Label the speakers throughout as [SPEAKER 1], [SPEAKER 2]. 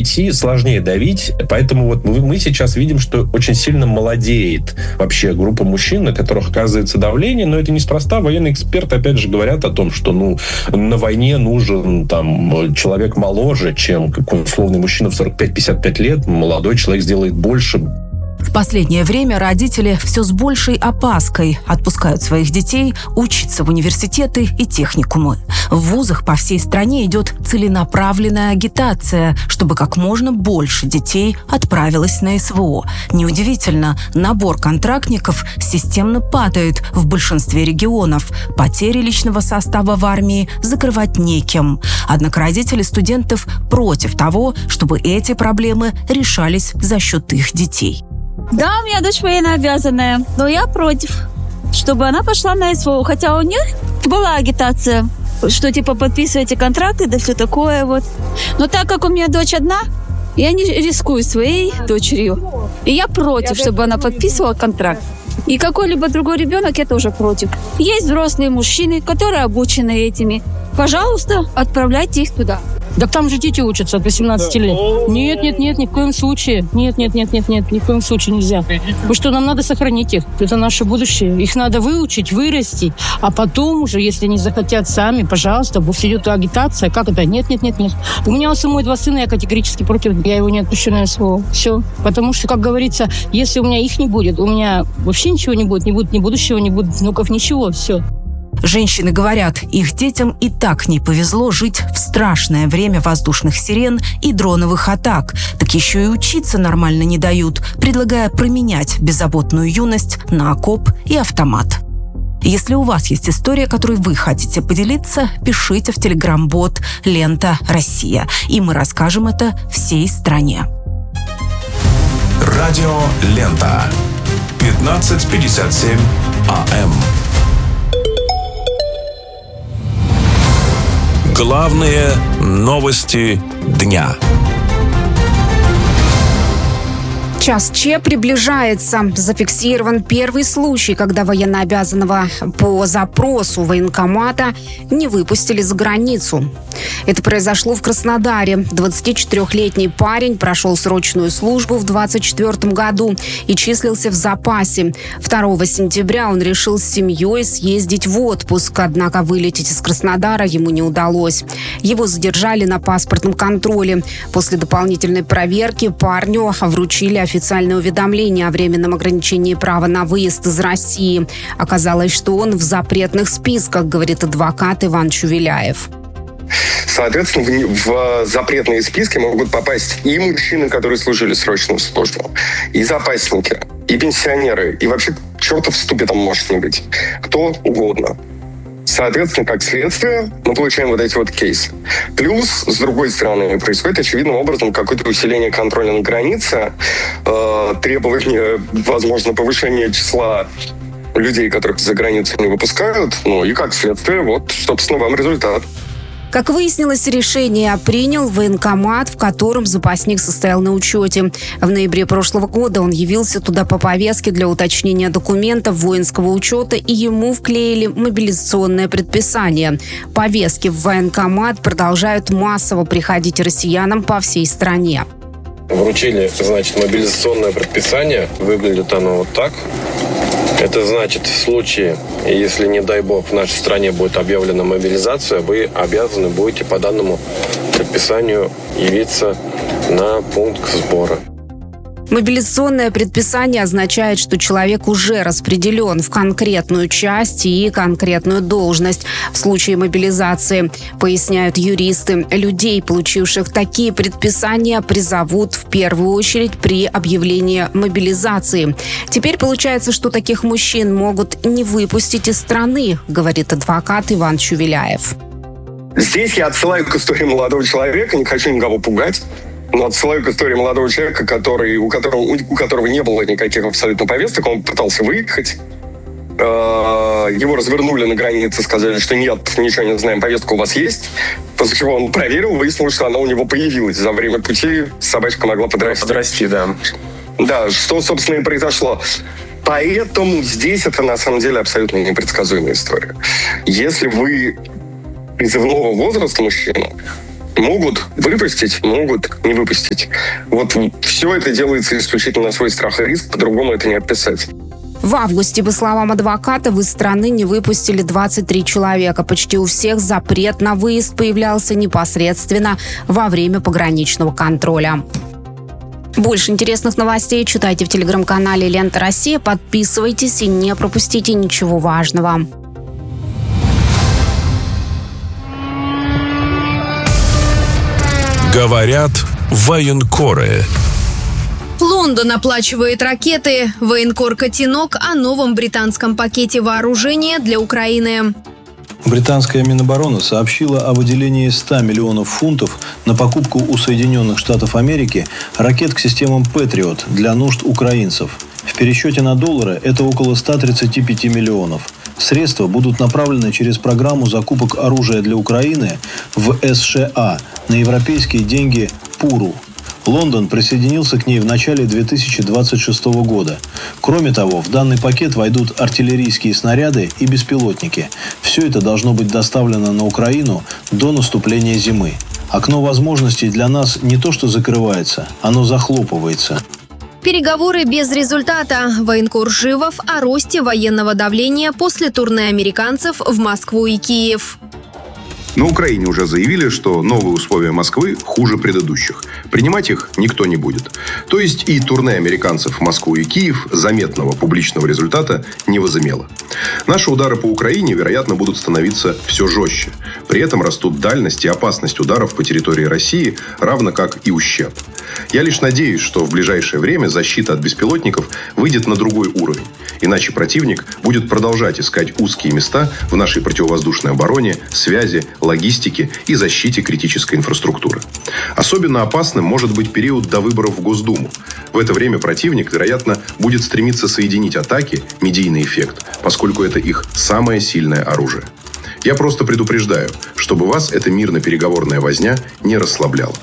[SPEAKER 1] LGBT сложнее давить, поэтому вот мы сейчас видим, что очень сильно молодеет вообще группа мужчин, на которых оказывается давление, но это неспроста. Военные эксперты, опять же, говорят о том, что на войне нужен там человек моложе, чем условный мужчина в 45-55 лет. Молодой человек сделает больше.
[SPEAKER 2] В последнее время родители все с большей опаской отпускают своих детей учиться в университеты и техникумы. В вузах по всей стране идет целенаправленная агитация, чтобы как можно больше детей отправилось на СВО. Неудивительно, набор контрактников системно падает в большинстве регионов. Потери личного состава в армии закрывать некем. Однако родители студентов против того, чтобы эти проблемы решались за счет их детей.
[SPEAKER 3] Да, у меня дочь военнообязанная, но я против, чтобы она пошла на СВО. Хотя у них была агитация, что типа подписывайте контракты, да все такое вот. Но так как у меня дочь одна, я не рискую своей дочерью. И я против, чтобы она подписывала контракт. И какой-либо другой ребенок, я тоже против. Есть взрослые мужчины, которые обучены этими. Пожалуйста, отправляйте их туда.
[SPEAKER 4] Так там же дети учатся от 18 лет. Нет, ни в коем случае. Нет, ни в коем случае нельзя. Потому что нам надо сохранить их. Это наше будущее. Их надо выучить, вырастить. А потом уже, если они захотят сами, пожалуйста, пусть идет агитация. Как это? Нет. У меня у самой 2 сына, я категорически против. Я его не отпущу на СВО. Все. Потому что, как говорится, если у меня их не будет, у меня вообще ничего не будет. Не будет ни будущего, ни будет внуков, ничего. Все.
[SPEAKER 2] Женщины говорят, их детям и так не повезло жить в страшное время воздушных сирен и дроновых атак. Так еще и учиться нормально не дают, предлагая променять беззаботную юность на окоп и автомат. Если у вас есть история, которой вы хотите поделиться, пишите в телеграм-бот «Лента Россия», и мы расскажем это всей стране.
[SPEAKER 5] Радио «Лента». 15:57 АМ. Главные новости дня.
[SPEAKER 6] Час Ч приближается. Зафиксирован первый случай, когда военнообязанного по запросу военкомата не выпустили за границу. Это произошло в Краснодаре. 24-летний парень прошел срочную службу в 2024 году и числился в запасе. 2 сентября он решил с семьей съездить в отпуск, однако вылететь из Краснодара ему не удалось. Его задержали на паспортном контроле. После дополнительной проверки парню вручили официальное уведомление о временном ограничении права на выезд из России. Оказалось, что он в запретных списках, говорит адвокат Иван Чувеляев.
[SPEAKER 7] Соответственно, в запретные списки могут попасть и мужчины, которые служили срочную службу, и запасники, и пенсионеры, и вообще чертов в ступе там может не быть. Кто угодно. Соответственно, как следствие, мы получаем вот эти вот кейсы. Плюс, с другой стороны, происходит очевидным образом какое-то усиление контроля на границе, требование, возможно, повышение числа людей, которых за границу не выпускают. Ну и как следствие, вот, собственно, вам результат.
[SPEAKER 6] Как выяснилось, решение принял военкомат, в котором запасник состоял на учете. В ноябре прошлого года он явился туда по повестке для уточнения документов воинского учета, и ему вклеили мобилизационное предписание. Повестки в военкомат продолжают массово приходить россиянам по всей стране.
[SPEAKER 8] Вручили, значит, мобилизационное предписание. Выглядит оно вот так. Это значит, в случае, если, не дай бог, в нашей стране будет объявлена мобилизация, вы обязаны будете по данному предписанию явиться на пункт сбора.
[SPEAKER 6] Мобилизационное предписание означает, что человек уже распределен в конкретную часть и конкретную должность в случае мобилизации. Поясняют юристы, людей, получивших такие предписания, призовут в первую очередь при объявлении мобилизации. Теперь получается, что таких мужчин могут не выпустить из страны, говорит адвокат Иван Чувеляев.
[SPEAKER 7] Здесь я отсылаю к истории молодого человека, не хочу никого пугать. Но отсылаю к истории молодого человека, у которого не было никаких абсолютно повесток. Он пытался выехать. Его развернули на границе, сказали, что нет, ничего не знаем, повестка у вас есть. После чего он проверил, выяснилось, что она у него появилась. За время пути собачка могла подрасти, да. Да, что, собственно, и произошло. Поэтому здесь это, на самом деле, абсолютно непредсказуемая история. Если вы призывного возраста мужчина, Могут выпустить, могут не выпустить. Вот все это делается исключительно на свой страх и риск, по-другому это не описать.
[SPEAKER 6] В августе, по словам адвоката, в из страны не выпустили 23 человека. Почти у всех запрет на выезд появлялся непосредственно во время пограничного контроля. Больше интересных новостей читайте в телеграм-канале «Лента Россия». Подписывайтесь и не пропустите ничего важного.
[SPEAKER 5] Говорят военкоры.
[SPEAKER 9] Лондон оплачивает ракеты. Военкор «Котенок» о новом британском пакете вооружения для Украины.
[SPEAKER 10] Британская Минобороны сообщила о выделении 100 миллионов фунтов на покупку у Соединенных Штатов Америки ракет к системам «Патриот» для нужд украинцев. В пересчете на доллары это около 135 миллионов. Средства будут направлены через программу закупок оружия для Украины в США на европейские деньги ПУРУ. Лондон присоединился к ней в начале 2026 года. Кроме того, в данный пакет войдут артиллерийские снаряды и беспилотники. Все это должно быть доставлено на Украину до наступления зимы. Окно возможностей для нас не то что закрывается, оно захлопывается.
[SPEAKER 9] Переговоры без результата. Военкор Живов о росте военного давления после турне американцев в Москву и Киев.
[SPEAKER 11] На Украине уже заявили, что новые условия Москвы хуже предыдущих. Принимать их никто не будет. То есть и турне американцев в Москву и Киев заметного публичного результата не возымело. Наши удары по Украине, вероятно, будут становиться все жестче. При этом растут дальность и опасность ударов по территории России, равно как и ущерб. Я лишь надеюсь, что в ближайшее время защита от беспилотников выйдет на другой уровень. Иначе противник будет продолжать искать узкие места в нашей противовоздушной обороне, связи, логистике и защите критической инфраструктуры. Особенно опасным может быть период до выборов в Госдуму. В это время противник, вероятно, будет стремиться соединить атаки, медийный эффект, поскольку это их самое сильное оружие. Я просто предупреждаю, чтобы вас эта мирно-переговорная возня не расслабляла.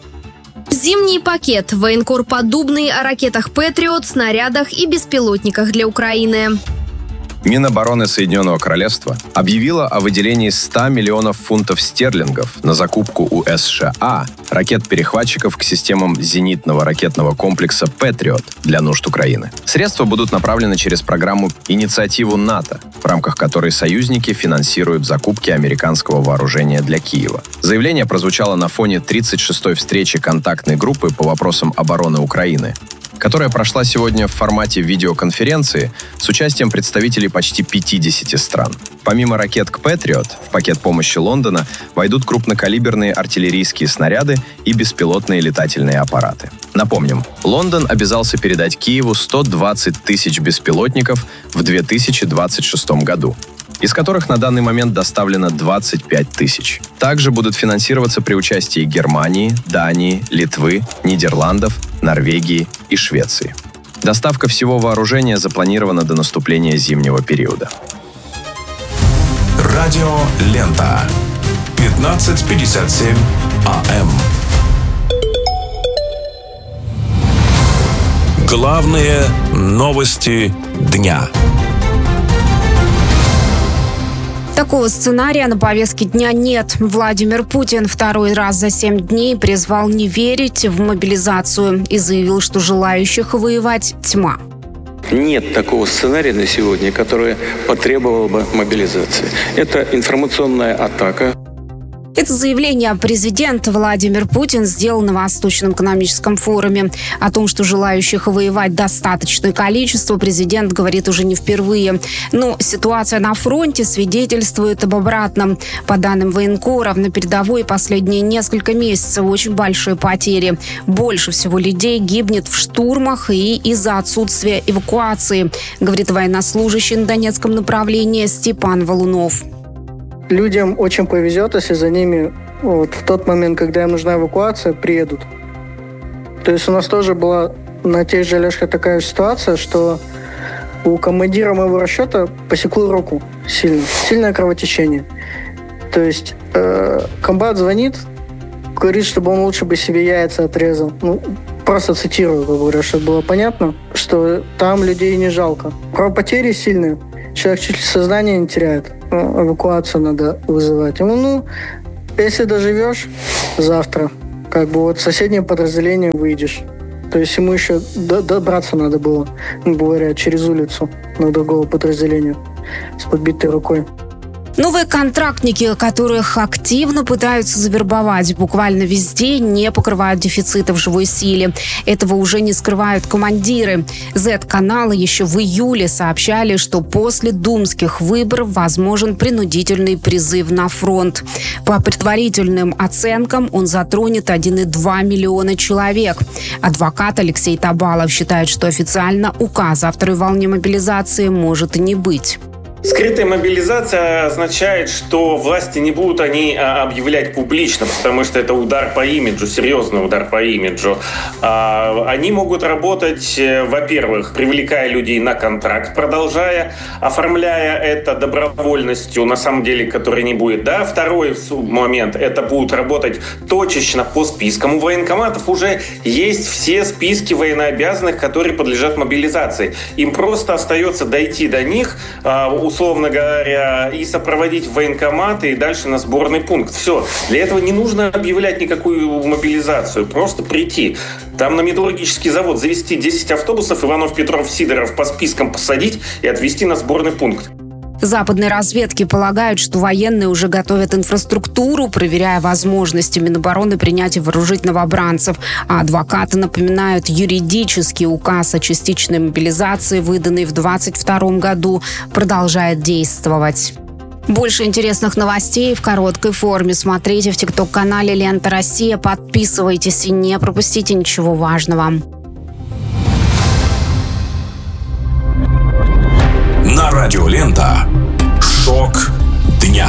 [SPEAKER 9] Зимний пакет. Военкор Поддубный о ракетах «Патриот», снарядах и беспилотниках для Украины.
[SPEAKER 12] Минобороны Соединенного Королевства объявила о выделении 100 миллионов фунтов стерлингов на закупку у США ракет-перехватчиков к системам зенитного ракетного комплекса «Патриот» для нужд Украины. Средства будут направлены через программу «Инициативу НАТО», в рамках которой союзники финансируют закупки американского вооружения для Киева. Заявление прозвучало на фоне 36-й встречи контактной группы по вопросам обороны Украины, которая прошла сегодня в формате видеоконференции с участием представителей почти 50 стран. Помимо ракет к «Патриот», в пакет помощи Лондона войдут крупнокалиберные артиллерийские снаряды и беспилотные летательные аппараты. Напомним, Лондон обязался передать Киеву 120 тысяч беспилотников в 2026 году, из которых на данный момент доставлено 25 тысяч. Также будут финансироваться при участии Германии, Дании, Литвы, Нидерландов, Норвегии и Швеции. Доставка всего вооружения запланирована до наступления зимнего периода.
[SPEAKER 5] Радио «Лента». 15:57 АМ. Главные новости дня.
[SPEAKER 6] Такого сценария на повестке дня нет. Владимир Путин второй раз за 7 дней призвал не верить в мобилизацию и заявил, что желающих воевать тьма.
[SPEAKER 13] Нет такого сценария на сегодня, который потребовал бы мобилизации. Это информационная атака.
[SPEAKER 6] Это заявление президент Владимир Путин сделал на Восточном экономическом форуме. О том, что желающих воевать достаточное количество, президент говорит уже не впервые. Но ситуация на фронте свидетельствует об обратном. По данным военкоров, на передовой последние несколько месяцев очень большие потери. Больше всего людей гибнет в штурмах и из-за отсутствия эвакуации, говорит военнослужащий на Донецком направлении Степан Валунов.
[SPEAKER 14] Людям очень повезет, если за ними в тот момент, когда им нужна эвакуация, приедут. То есть у нас тоже была на тех же Олежках такая ситуация, что у командира моего расчета посекло руку сильное кровотечение. То есть комбат звонит, говорит, чтобы он лучше бы себе яйца отрезал. Просто цитирую, говоря, чтобы было понятно, что там людей не жалко. Кровопотери сильные. Человек чуть ли сознание не теряет. Эвакуацию надо вызывать. Ему, если доживешь завтра, как бы вот в соседнее подразделение выйдешь. То есть ему еще добраться надо было, говоря, через улицу на другого подразделения с подбитой рукой.
[SPEAKER 6] Новые контрактники, которых активно пытаются завербовать буквально везде, не покрывают дефицита в живой силе. Этого уже не скрывают командиры. Z-каналы еще в июле сообщали, что после думских выборов возможен принудительный призыв на фронт. По предварительным оценкам он затронет 1,2 миллиона человек. Адвокат Алексей Табалов считает, что официально указа о второй волне мобилизации может и не быть.
[SPEAKER 15] Скрытая мобилизация означает, что власти не будут они объявлять публично, потому что это удар по имиджу, серьезный удар по имиджу. Они могут работать, во-первых, привлекая людей на контракт, продолжая, оформляя это добровольностью, на самом деле, которой не будет. Да? Второй момент, это будут работать точечно по спискам. У военкоматов уже есть все списки военнообязанных, которые подлежат мобилизации. Им просто остается дойти до них, условно говоря, и сопроводить в военкоматы и дальше на сборный пункт. Все. Для этого не нужно объявлять никакую мобилизацию. Просто прийти. Там на металлургический завод завести 10 автобусов, Иванов, Петров, Сидоров по спискам посадить и отвезти на сборный пункт.
[SPEAKER 6] Западные разведки полагают, что военные уже готовят инфраструктуру, проверяя возможности Минобороны принятия вооружить новобранцев. А адвокаты напоминают, юридический указ о частичной мобилизации, выданный в 2022 году, продолжает действовать. Больше интересных новостей в короткой форме смотрите в ТикТок-канале «Лента Россия». Подписывайтесь и не пропустите ничего важного.
[SPEAKER 5] На радио «Лента» «Шок дня».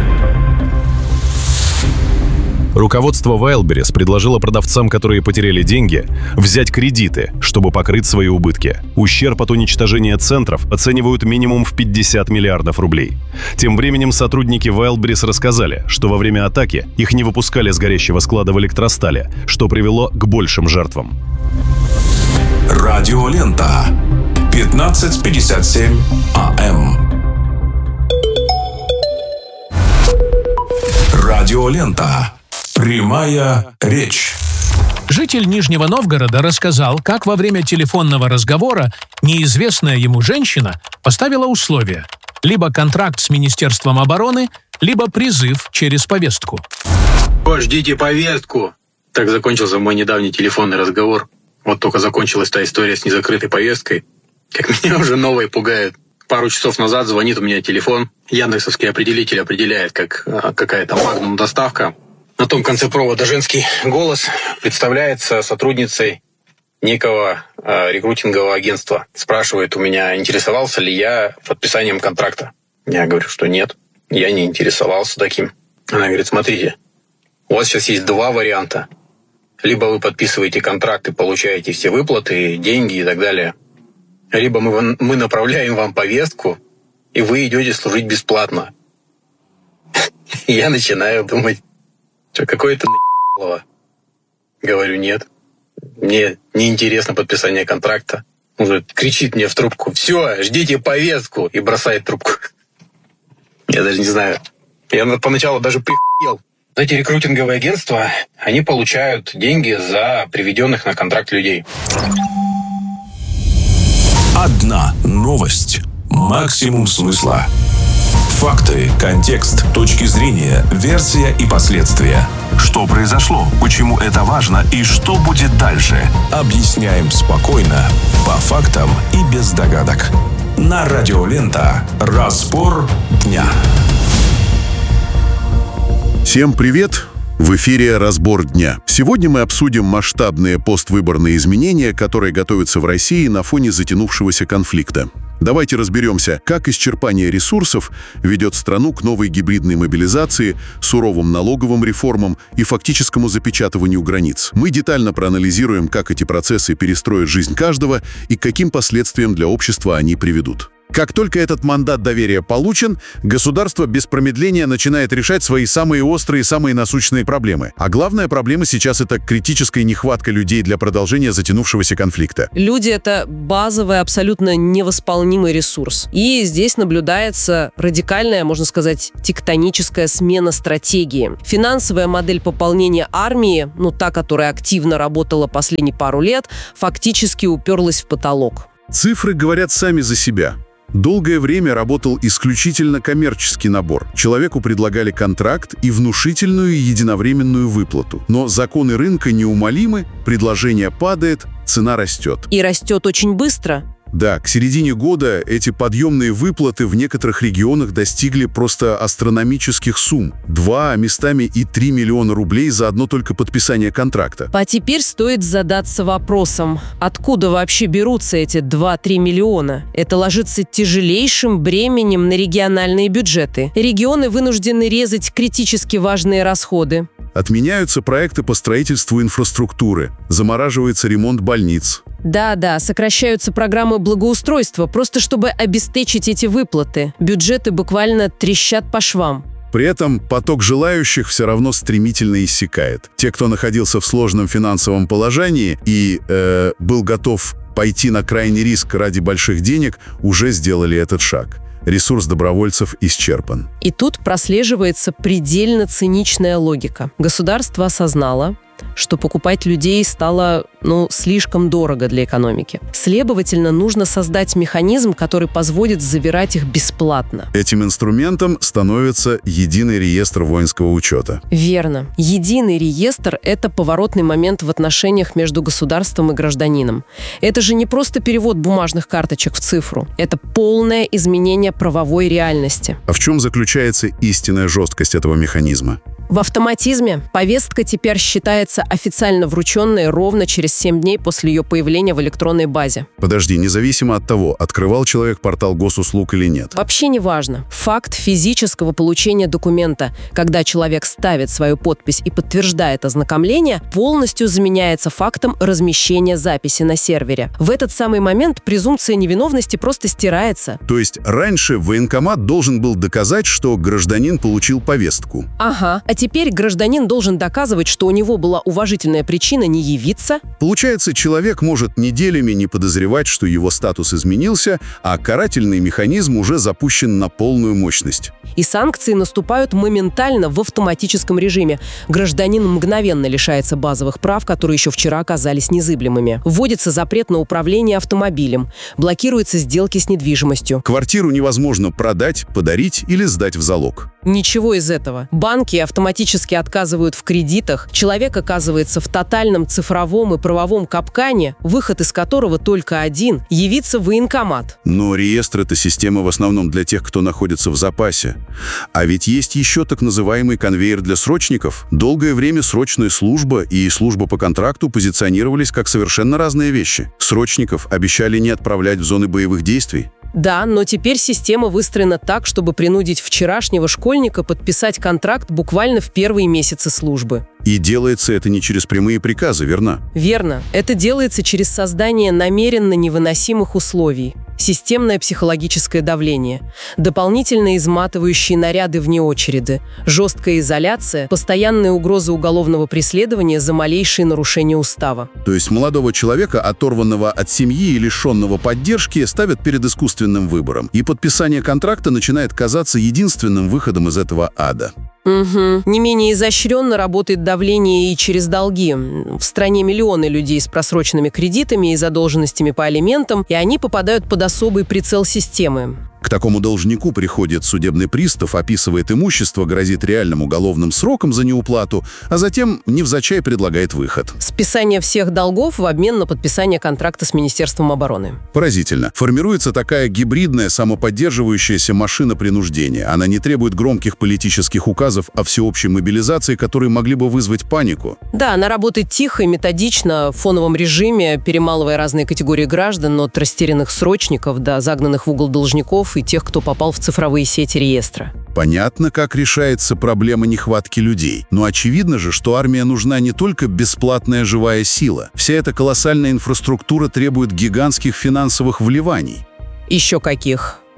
[SPEAKER 16] Руководство Wildberries предложило продавцам, которые потеряли деньги, взять кредиты, чтобы покрыть свои убытки. Ущерб от уничтожения центров оценивают минимум в 50 миллиардов рублей. Тем временем сотрудники Wildberries рассказали, что во время атаки их не выпускали с горящего склада в электростале, что привело к большим жертвам.
[SPEAKER 5] Радио «Лента». 15:57 АМ. Радио «Лента». Прямая речь.
[SPEAKER 17] Житель Нижнего Новгорода рассказал, как во время телефонного разговора неизвестная ему женщина поставила условия: либо контракт с Министерством обороны, либо призыв через повестку.
[SPEAKER 18] Ждите повестку. Так закончился мой недавний телефонный разговор. Вот только закончилась та история с незакрытой повесткой. Как меня уже новые пугают. Пару часов назад звонит у меня телефон. Яндексовский определитель определяет, как какая-то магнум доставка. На том конце провода женский голос представляется сотрудницей некого рекрутингового агентства. Спрашивает у меня, интересовался ли я подписанием контракта. Я говорю, что нет, я не интересовался таким. Она говорит, смотрите, у вас сейчас есть два варианта. Либо вы подписываете контракт и получаете все выплаты, деньги и так далее. Либо мы направляем вам повестку, и вы идете служить бесплатно. Я начинаю думать, что какое-то наебалово. Говорю, нет. Мне неинтересно подписание контракта. Он же кричит мне в трубку, все, ждите повестку, и бросает трубку. Я даже не знаю. Я поначалу даже прихуел. Эти рекрутинговые агентства, они получают деньги за приведенных на контракт людей.
[SPEAKER 5] Одна новость. Максимум смысла. Факты, контекст, точки зрения, версия и последствия. Что произошло, почему это важно и что будет дальше. Объясняем спокойно, по фактам и без догадок. На радио «Лента». Разбор дня.
[SPEAKER 19] Всем привет! В эфире «Разбор дня». Сегодня мы обсудим масштабные поствыборные изменения, которые готовятся в России на фоне затянувшегося конфликта. Давайте разберемся, как исчерпание ресурсов ведет страну к новой гибридной мобилизации, суровым налоговым реформам и фактическому запечатыванию границ. Мы детально проанализируем, как эти процессы перестроят жизнь каждого и к каким последствиям для общества они приведут. Как только этот мандат доверия получен, государство без промедления начинает решать свои самые острые, самые насущные проблемы. А главная проблема сейчас — это критическая нехватка людей для продолжения затянувшегося конфликта.
[SPEAKER 20] Люди — это базовый, абсолютно невосполнимый ресурс. И здесь наблюдается радикальная, можно сказать, тектоническая смена стратегии. Финансовая модель пополнения армии, та, которая активно работала последние пару лет, фактически уперлась в потолок.
[SPEAKER 19] Цифры говорят сами за себя. Долгое время работал исключительно коммерческий набор. Человеку предлагали контракт и внушительную единовременную выплату. Но законы рынка неумолимы, предложение падает, цена растет.
[SPEAKER 20] И растет очень быстро.
[SPEAKER 19] Да, к середине года эти подъемные выплаты в некоторых регионах достигли просто астрономических сумм. 2, а местами и 3 миллиона рублей за одно только подписание контракта.
[SPEAKER 20] А теперь стоит задаться вопросом, откуда вообще берутся эти 2-3 миллиона? Это ложится тяжелейшим бременем на региональные бюджеты. Регионы вынуждены резать критически важные расходы.
[SPEAKER 19] Отменяются проекты по строительству инфраструктуры, замораживается ремонт больниц.
[SPEAKER 20] Да, сокращаются программы благоустройства, просто чтобы обеспечить эти выплаты. Бюджеты буквально трещат по швам.
[SPEAKER 19] При этом поток желающих все равно стремительно иссякает. Те, кто находился в сложном финансовом положении и был готов пойти на крайний риск ради больших денег, уже сделали этот шаг. Ресурс добровольцев исчерпан.
[SPEAKER 20] И тут прослеживается предельно циничная логика. Государство осознало, что покупать людей стало, слишком дорого для экономики. Следовательно, нужно создать механизм, который позволит забирать их бесплатно.
[SPEAKER 19] Этим инструментом становится единый реестр воинского учета.
[SPEAKER 20] Верно. Единый реестр – это поворотный момент в отношениях между государством и гражданином. Это же не просто перевод бумажных карточек в цифру. Это полное изменение правовой реальности.
[SPEAKER 19] А в чем заключается истинная жесткость этого механизма?
[SPEAKER 20] В автоматизме. Повестка теперь считается официально врученной ровно через 7 дней после ее появления в электронной базе.
[SPEAKER 19] Подожди, независимо от того, открывал человек портал госуслуг или нет?
[SPEAKER 20] Вообще не важно. Факт физического получения документа, когда человек ставит свою подпись и подтверждает ознакомление, полностью заменяется фактом размещения записи на сервере. В этот самый момент презумпция невиновности просто стирается.
[SPEAKER 19] То есть раньше военкомат должен был доказать, что гражданин получил повестку.
[SPEAKER 20] Ага. А теперь гражданин должен доказывать, что у него была уважительная причина не явиться.
[SPEAKER 19] Получается, человек может неделями не подозревать, что его статус изменился, а карательный механизм уже запущен на полную мощность.
[SPEAKER 20] И санкции наступают моментально в автоматическом режиме. Гражданин мгновенно лишается базовых прав, которые еще вчера оказались незыблемыми. Вводится запрет на управление автомобилем. Блокируются сделки с недвижимостью.
[SPEAKER 19] Квартиру невозможно продать, подарить или сдать в залог.
[SPEAKER 20] Ничего из этого. Банки автоматически отказывают в кредитах. Человек оказывается в тотальном цифровом и правовом капкане, выход из которого только один – явиться в военкомат.
[SPEAKER 19] Но реестр – это система в основном для тех, кто находится в запасе. А ведь есть еще так называемый конвейер для срочников. Долгое время срочная служба и служба по контракту позиционировались как совершенно разные вещи. Срочников обещали не отправлять в зоны боевых действий.
[SPEAKER 20] Да, но теперь система выстроена так, чтобы принудить вчерашнего школьника подписать контракт буквально в первые месяцы службы.
[SPEAKER 19] И делается это не через прямые приказы, верно?
[SPEAKER 20] Верно. Это делается через создание намеренно невыносимых условий. Системное психологическое давление, дополнительные изматывающие наряды вне очереди, жесткая изоляция, постоянная угроза уголовного преследования за малейшие нарушения устава.
[SPEAKER 19] То есть молодого человека, оторванного от семьи и лишенного поддержки, ставят перед искусственным выбором, и подписание контракта начинает казаться единственным выходом из этого ада.
[SPEAKER 20] Угу. Не менее изощренно работает давление и через долги. В стране миллионы людей с просроченными кредитами и задолженностями по алиментам, и они попадают под особый прицел системы.
[SPEAKER 19] К такому должнику приходит судебный пристав, описывает имущество, грозит реальным уголовным сроком за неуплату, а затем невзначай предлагает выход.
[SPEAKER 20] Списание всех долгов в обмен на подписание контракта с Министерством обороны.
[SPEAKER 19] Поразительно. Формируется такая гибридная, самоподдерживающаяся машина принуждения. Она не требует громких политических указов о всеобщей мобилизации, которые могли бы вызвать панику.
[SPEAKER 20] Да, она работает тихо и методично, в фоновом режиме, перемалывая разные категории граждан, от растерянных срочников до загнанных в угол должников и тех, кто попал в цифровые сети реестра.
[SPEAKER 19] Понятно, как решается проблема нехватки людей. Но очевидно же, что армия нужна не только бесплатная живая сила. Вся эта колоссальная инфраструктура требует гигантских финансовых вливаний.
[SPEAKER 20] Еще каких?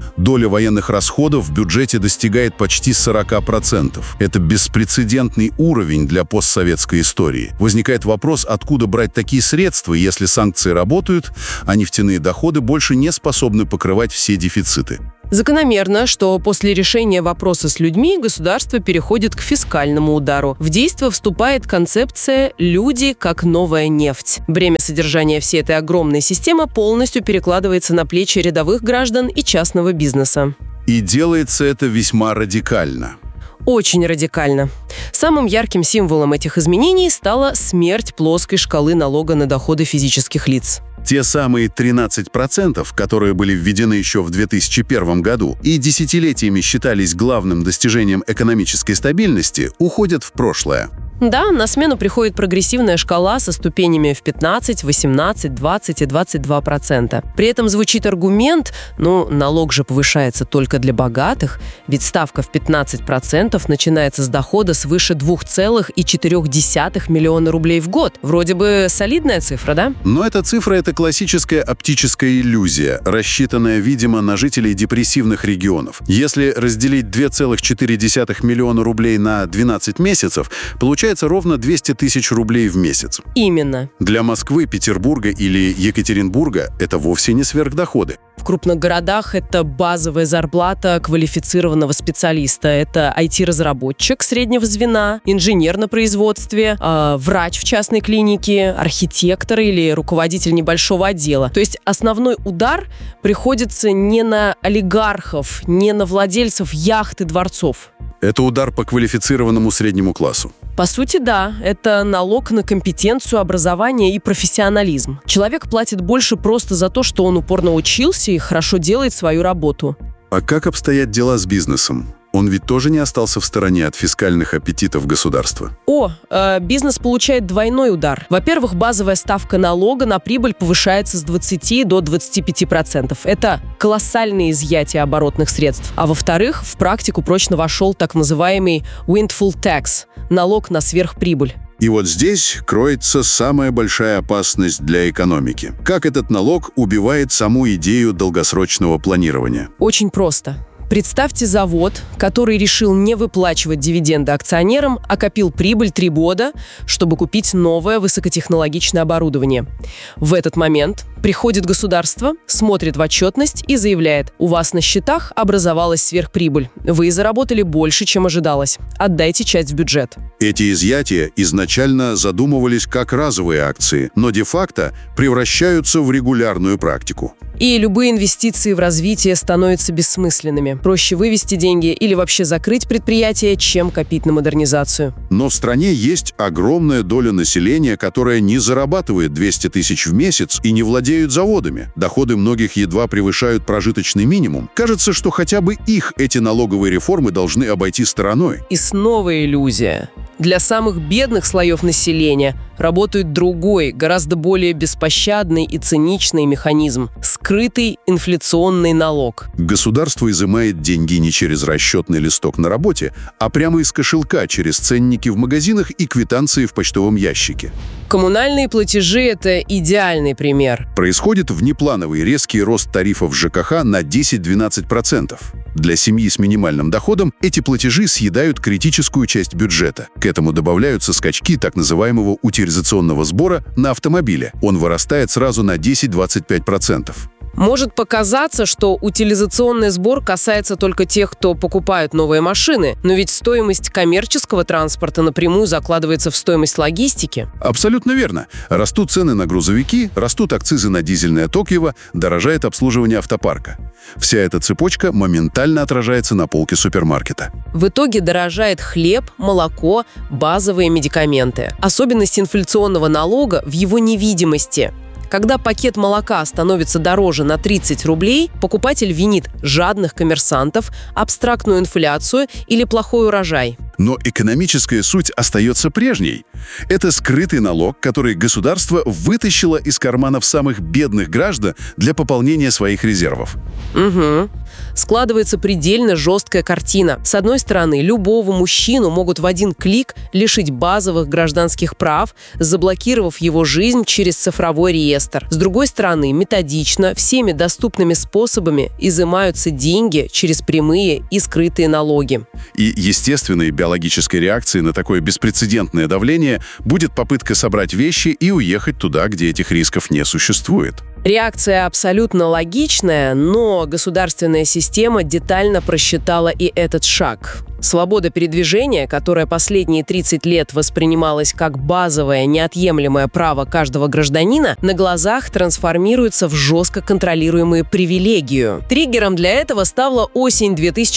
[SPEAKER 19] Доля военных расходов в бюджете достигает почти 40%. Это беспрецедентный уровень для постсоветской истории. Возникает вопрос, откуда брать такие средства, если санкции работают, а нефтяные доходы больше не способны покрывать все дефициты.
[SPEAKER 20] Закономерно, что после решения вопроса с людьми государство переходит к фискальному удару. В действие вступает концепция «люди как новая нефть». Бремя содержания всей этой огромной системы полностью перекладывается на плечи рядовых граждан и частного бизнеса.
[SPEAKER 19] И делается это весьма радикально.
[SPEAKER 20] Очень радикально. Самым ярким символом этих изменений стала смерть плоской шкалы налога на доходы физических лиц.
[SPEAKER 19] Те самые 13%, которые были введены еще в 2001 году и десятилетиями считались главным достижением экономической стабильности, уходят в прошлое.
[SPEAKER 20] Да, на смену приходит прогрессивная шкала со ступенями в 15, 18, 20 и 22%. При этом звучит аргумент, налог же повышается только для богатых, ведь ставка в 15% начинается с дохода свыше 2,4 миллиона рублей в год. Вроде бы солидная цифра, да?
[SPEAKER 19] Но эта цифра – это классическая оптическая иллюзия, рассчитанная, видимо, на жителей депрессивных регионов. Если разделить 2,4 миллиона рублей на 12 месяцев, получается ровно 200 тысяч рублей в месяц.
[SPEAKER 20] Именно.
[SPEAKER 19] Для Москвы, Петербурга или Екатеринбурга это вовсе не сверхдоходы.
[SPEAKER 20] В крупных городах это базовая зарплата квалифицированного специалиста. Это IT-разработчик среднего звена, инженер на производстве, врач в частной клинике, архитектор или руководитель небольшого отдела. То есть основной удар приходится не на олигархов, не на владельцев яхт и дворцов.
[SPEAKER 19] Это удар по квалифицированному среднему классу.
[SPEAKER 20] По сути, да. Это налог на компетенцию, образование и профессионализм. Человек платит больше просто за то, что он упорно учился и хорошо делает свою работу.
[SPEAKER 19] А как обстоят дела с бизнесом? Он ведь тоже не остался в стороне от фискальных аппетитов государства.
[SPEAKER 20] Бизнес получает двойной удар. Во-первых, базовая ставка налога на прибыль повышается с 20 до 25%. Это колоссальное изъятие оборотных средств. А во-вторых, в практику прочно вошел так называемый windfall tax – налог на сверхприбыль.
[SPEAKER 19] И вот здесь кроется самая большая опасность для экономики. Как этот налог убивает саму идею долгосрочного планирования?
[SPEAKER 20] Очень просто. Представьте завод, который решил не выплачивать дивиденды акционерам, а копил прибыль 3 года, чтобы купить новое высокотехнологичное оборудование. В этот момент приходит государство, смотрит в отчетность и заявляет: у вас на счетах образовалась сверхприбыль. Вы заработали больше, чем ожидалось. Отдайте часть в бюджет.
[SPEAKER 19] Эти изъятия изначально задумывались как разовые акции, но де-факто превращаются в регулярную практику.
[SPEAKER 20] И любые инвестиции в развитие становятся бессмысленными. Проще вывести деньги или вообще закрыть предприятие, чем копить на модернизацию.
[SPEAKER 19] Но в стране есть огромная доля населения, которая не зарабатывает 200 тысяч в месяц и не владеют заводами. Доходы многих едва превышают прожиточный минимум. Кажется, что хотя бы их эти налоговые реформы должны обойти стороной.
[SPEAKER 20] И снова иллюзия. Для самых бедных слоев населения работает другой, гораздо более беспощадный и циничный механизм – скрытый инфляционный налог.
[SPEAKER 19] Государство изымает деньги не через расчетный листок на работе, а прямо из кошелька через ценники в магазинах и квитанции в почтовом ящике.
[SPEAKER 20] Коммунальные платежи – это идеальный пример.
[SPEAKER 19] Происходит внеплановый резкий рост тарифов ЖКХ на 10-12%. Для семьи с минимальным доходом эти платежи съедают критическую часть бюджета. К этому добавляются скачки так называемого утилизационного сбора на автомобиле. Он вырастает сразу на 10-25%.
[SPEAKER 20] Может показаться, что утилизационный сбор касается только тех, кто покупает новые машины, но ведь стоимость коммерческого транспорта напрямую закладывается в стоимость логистики.
[SPEAKER 19] Абсолютно верно. Растут цены на грузовики, растут акцизы на дизельное топливо, дорожает обслуживание автопарка. Вся эта цепочка моментально отражается на полке супермаркета.
[SPEAKER 20] В итоге дорожает хлеб, молоко, базовые медикаменты. Особенность инфляционного налога в его невидимости. Когда пакет молока становится дороже на 30 рублей, покупатель винит жадных коммерсантов, абстрактную инфляцию или плохой урожай.
[SPEAKER 19] Но экономическая суть остается прежней. Это скрытый налог, который государство вытащило из карманов самых бедных граждан для пополнения своих резервов.
[SPEAKER 20] Угу. складывается предельно жесткая картина. С одной стороны, любого мужчину могут в один клик лишить базовых гражданских прав, заблокировав его жизнь через цифровой реестр. С другой стороны, методично, всеми доступными способами изымаются деньги через прямые и скрытые налоги.
[SPEAKER 19] И естественной биологической реакцией на такое беспрецедентное давление будет попытка собрать вещи и уехать туда, где этих рисков не существует.
[SPEAKER 20] Реакция абсолютно логичная, но государственная система детально просчитала и этот шаг. Свобода передвижения, которая последние 30 лет воспринималась как базовое, неотъемлемое право каждого гражданина, на глазах трансформируется в жестко контролируемую привилегию. Триггером для этого стала осень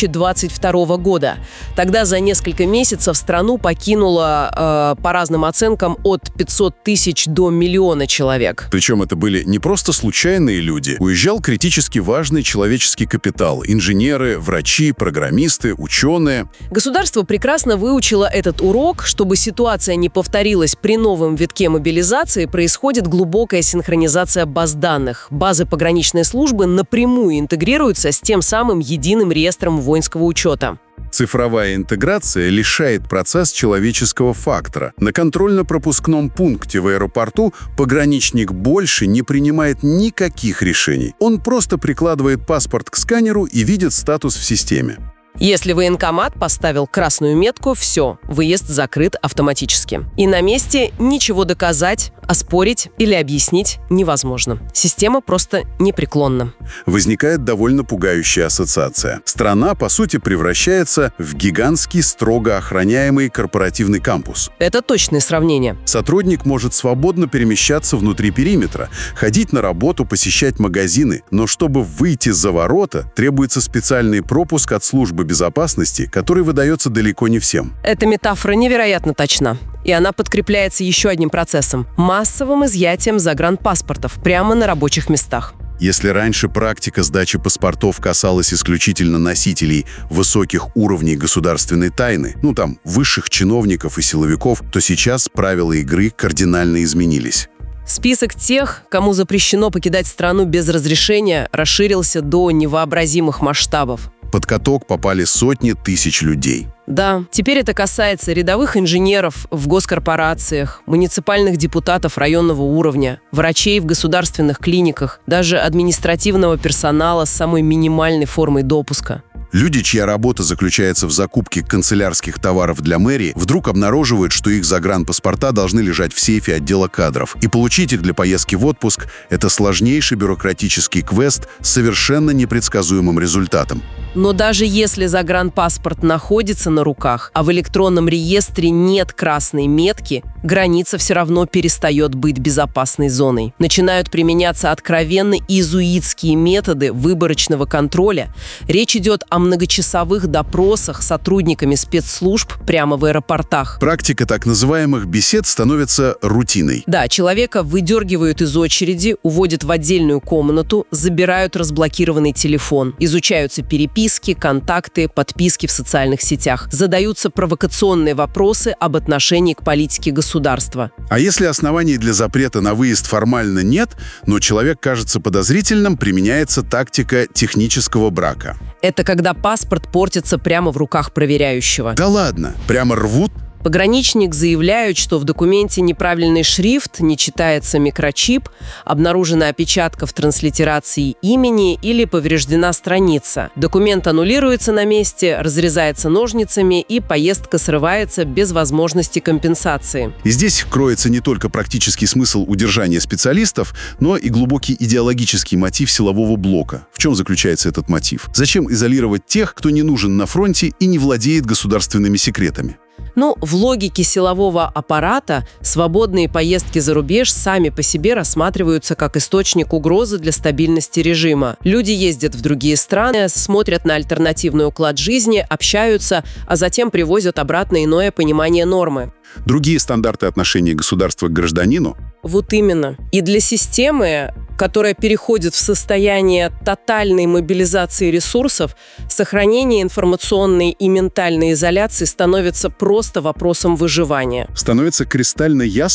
[SPEAKER 20] 2022 года. Тогда за несколько месяцев страну покинуло, по разным оценкам, от 500 тысяч до миллиона человек.
[SPEAKER 19] Причем это были не просто случайные люди. Уезжал критически важный человеческий капитал. Инженеры, врачи, программисты, ученые.
[SPEAKER 20] Государство прекрасно выучило этот урок. Чтобы ситуация не повторилась при новом витке мобилизации, происходит глубокая синхронизация баз данных. Базы пограничной службы напрямую интегрируются с тем самым единым реестром воинского учета.
[SPEAKER 19] Цифровая интеграция лишает процесс человеческого фактора. На контрольно-пропускном пункте в аэропорту пограничник больше не принимает никаких решений. Он просто прикладывает паспорт к сканеру и видит статус в системе.
[SPEAKER 20] Если военкомат поставил красную метку, все, выезд закрыт автоматически. И на месте ничего доказать, оспорить или объяснить невозможно. Система просто непреклонна.
[SPEAKER 19] Возникает довольно пугающая ассоциация. Страна, по сути, превращается в гигантский, строго охраняемый корпоративный кампус.
[SPEAKER 20] Это точное сравнение.
[SPEAKER 19] Сотрудник может свободно перемещаться внутри периметра, ходить на работу, посещать магазины, но чтобы выйти за ворота, требуется специальный пропуск от службы безопасности, который выдается далеко не всем.
[SPEAKER 20] Эта метафора невероятно точна. И она подкрепляется еще одним процессом – массовым изъятием загранпаспортов прямо на рабочих местах.
[SPEAKER 19] Если раньше практика сдачи паспортов касалась исключительно носителей высоких уровней государственной тайны, высших чиновников и силовиков, то сейчас правила игры кардинально изменились.
[SPEAKER 20] Список тех, кому запрещено покидать страну без разрешения, расширился до невообразимых масштабов.
[SPEAKER 19] Под каток попали сотни тысяч людей.
[SPEAKER 20] Да, теперь это касается рядовых инженеров в госкорпорациях, муниципальных депутатов районного уровня, врачей в государственных клиниках, даже административного персонала с самой минимальной формой допуска.
[SPEAKER 19] Люди, чья работа заключается в закупке канцелярских товаров для мэрии, вдруг обнаруживают, что их загранпаспорта должны лежать в сейфе отдела кадров. И получить их для поездки в отпуск – это сложнейший бюрократический квест с совершенно непредсказуемым результатом.
[SPEAKER 20] Но даже если загранпаспорт находится на руках, а в электронном реестре нет красной метки, граница все равно перестает быть безопасной зоной. Начинают применяться откровенно иезуитские методы выборочного контроля. Речь идет о многочасовых допросах сотрудниками спецслужб прямо в аэропортах.
[SPEAKER 19] Практика так называемых бесед становится рутиной.
[SPEAKER 20] Да, человека выдергивают из очереди, уводят в отдельную комнату, забирают разблокированный телефон, изучаются переписки, контакты, подписки в социальных сетях. Задаются провокационные вопросы об отношении к политике государства.
[SPEAKER 19] А если оснований для запрета на выезд формально нет, но человек кажется подозрительным, применяется тактика технического брака.
[SPEAKER 20] Это когда паспорт портится прямо в руках проверяющего.
[SPEAKER 19] Да ладно, прямо рвут?
[SPEAKER 20] Пограничник заявляет, что в документе неправильный шрифт, не читается микрочип, обнаружена опечатка в транслитерации имени или повреждена страница. Документ аннулируется на месте, разрезается ножницами, и поездка срывается без возможности компенсации.
[SPEAKER 19] И здесь кроется не только практический смысл удержания специалистов, но и глубокий идеологический мотив силового блока. В чем заключается этот мотив? Зачем изолировать тех, кто не нужен на фронте и не владеет государственными секретами?
[SPEAKER 20] В логике силового аппарата свободные поездки за рубеж сами по себе рассматриваются как источник угрозы для стабильности режима. Люди ездят в другие страны, смотрят на альтернативный уклад жизни, общаются, а затем привозят обратно иное понимание нормы.
[SPEAKER 19] Другие стандарты отношения государства к гражданину?
[SPEAKER 20] Вот именно. И для системы, которая переходит в состояние тотальной мобилизации ресурсов, сохранение информационной и ментальной изоляции становится просто вопросом выживания.
[SPEAKER 19] Становится кристально ясно,